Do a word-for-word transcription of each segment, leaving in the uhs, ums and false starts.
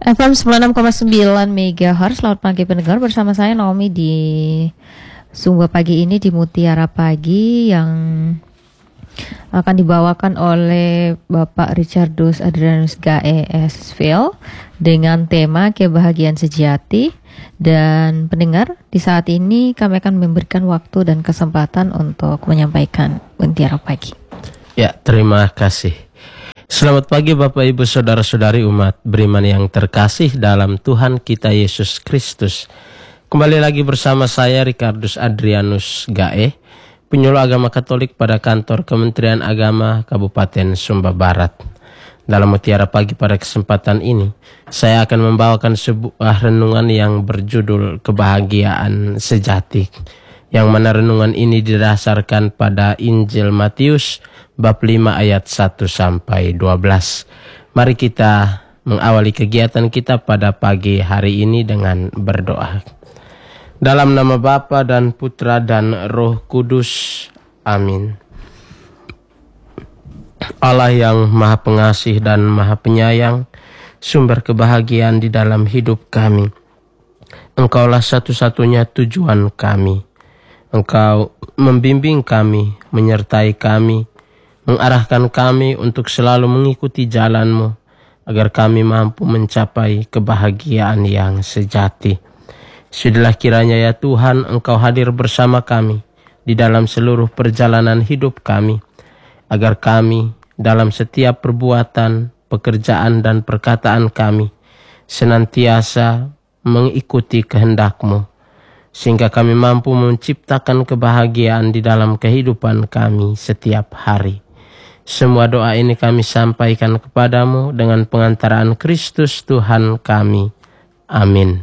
F M sembilan puluh enam koma sembilan megahertz. Selamat pagi pendengar, bersama saya Naomi di Sumba Pagi ini di Mutiara Pagi yang akan dibawakan oleh Bapak Richardus Adrianus Gae S Phil dengan tema kebahagiaan sejati. Dan pendengar, di saat ini kami akan memberikan waktu dan kesempatan untuk menyampaikan Mutiara Pagi. Ya, terima kasih. Selamat pagi Bapak Ibu Saudara-saudari umat beriman yang terkasih dalam Tuhan kita Yesus Kristus. Kembali lagi bersama saya Richardus Adrianus Gae, penyuluh agama Katolik pada kantor Kementerian Agama Kabupaten Sumba Barat. Dalam Mutiara Pagi pada kesempatan ini, saya akan membawakan sebuah renungan yang berjudul Kebahagiaan Sejati, yang mana renungan ini didasarkan pada Injil Matius bab lima ayat satu sampai dua belas. Mari kita mengawali kegiatan kita pada pagi hari ini dengan berdoa. Dalam nama Bapa dan Putra dan Roh Kudus. Amin. Allah yang Maha Pengasih dan Maha Penyayang, sumber kebahagiaan di dalam hidup kami. Engkaulah satu-satunya tujuan kami. Engkau membimbing kami, menyertai kami, mengarahkan kami untuk selalu mengikuti jalan-Mu, agar kami mampu mencapai kebahagiaan yang sejati. Sudahlah kiranya ya Tuhan, Engkau hadir bersama kami di dalam seluruh perjalanan hidup kami, agar kami dalam setiap perbuatan, pekerjaan dan perkataan kami senantiasa mengikuti kehendak-Mu, sehingga kami mampu menciptakan kebahagiaan di dalam kehidupan kami setiap hari. Semua doa ini kami sampaikan kepadamu dengan pengantaraan Kristus Tuhan kami. Amin.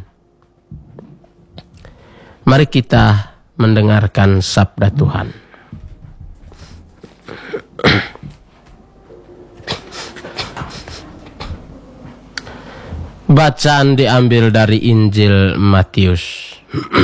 Mari kita mendengarkan sabda Tuhan. Bacaan diambil dari Injil Matius.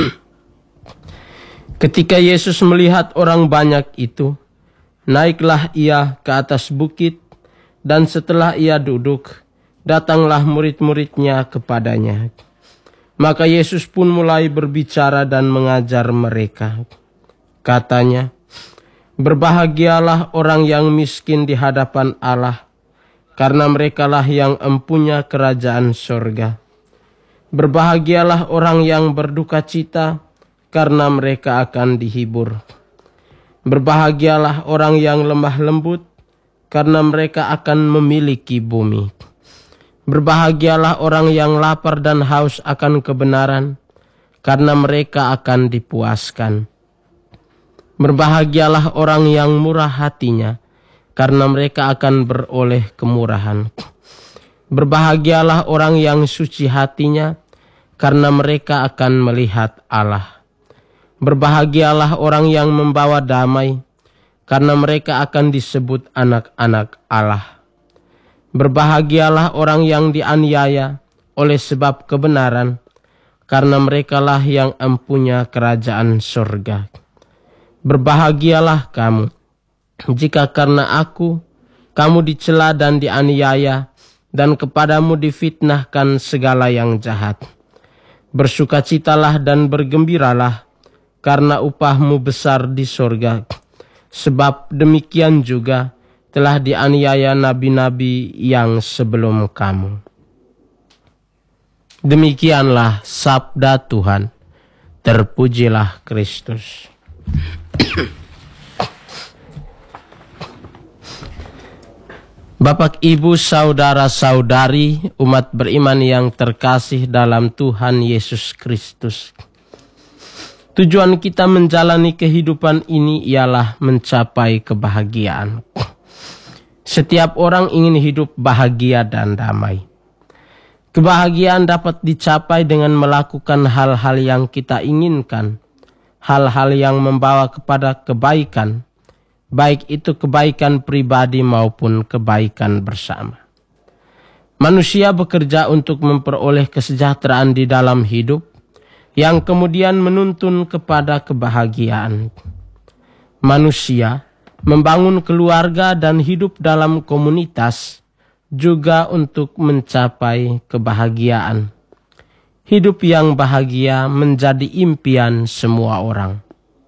Ketika Yesus melihat orang banyak itu, naiklah ia ke atas bukit, dan setelah ia duduk, datanglah murid-muridnya kepadanya. Maka Yesus pun mulai berbicara dan mengajar mereka. Katanya, "Berbahagialah orang yang miskin di hadapan Allah, karena merekalah yang empunya kerajaan sorga. Berbahagialah orang yang berduka cita, karena mereka akan dihibur. Berbahagialah orang yang lemah lembut, karena mereka akan memiliki bumi. Berbahagialah orang yang lapar dan haus akan kebenaran, karena mereka akan dipuaskan. Berbahagialah orang yang murah hatinya, karena mereka akan beroleh kemurahan. Berbahagialah orang yang suci hatinya, karena mereka akan melihat Allah. Berbahagialah orang yang membawa damai, karena mereka akan disebut anak-anak Allah. Berbahagialah orang yang dianiaya oleh sebab kebenaran, karena merekalah yang empunya kerajaan surga. Berbahagialah kamu, jika karena aku, kamu dicela dan dianiaya, dan kepadamu difitnahkan segala yang jahat. Bersukacitalah dan bergembiralah, karena upahmu besar di sorga. Sebab demikian juga telah dianiaya nabi-nabi yang sebelum kamu." Demikianlah sabda Tuhan. Terpujilah Kristus. Bapak, Ibu, saudara-saudari, umat beriman yang terkasih dalam Tuhan Yesus Kristus. Tujuan kita menjalani kehidupan ini ialah mencapai kebahagiaan. Setiap orang ingin hidup bahagia dan damai. Kebahagiaan dapat dicapai dengan melakukan hal-hal yang kita inginkan, hal-hal yang membawa kepada kebaikan, baik itu kebaikan pribadi maupun kebaikan bersama. Manusia bekerja untuk memperoleh kesejahteraan di dalam hidup, yang kemudian menuntun kepada kebahagiaan. Manusia membangun keluarga dan hidup dalam komunitas juga untuk mencapai kebahagiaan. Hidup yang bahagia menjadi impian semua orang.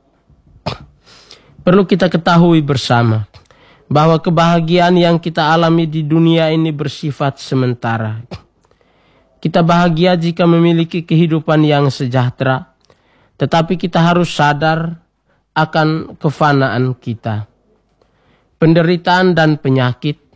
Perlu kita ketahui bersama bahwa kebahagiaan yang kita alami di dunia ini bersifat sementara. Kita bahagia jika memiliki kehidupan yang sejahtera, tetapi kita harus sadar akan kefanaan kita. Penderitaan dan penyakit